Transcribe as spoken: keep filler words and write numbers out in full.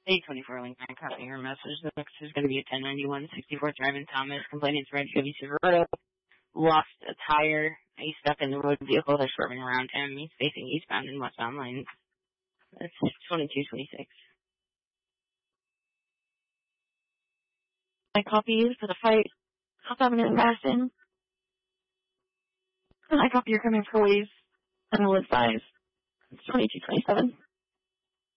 eight twenty-four Lincoln, copy your message. The next is going to be a ten ninety-one sixty-fourth Drive in Thomas, complaining it's red Chevy Silverado. Lost a tire. He's stuck in the road vehicle. They're swerving around him. He's facing eastbound and westbound lanes. That's twenty-two twenty-six. I copy you for the fight. Hop up in Madison. I copy you're coming for waves. And we'll advise. It's twenty-two twenty-seven.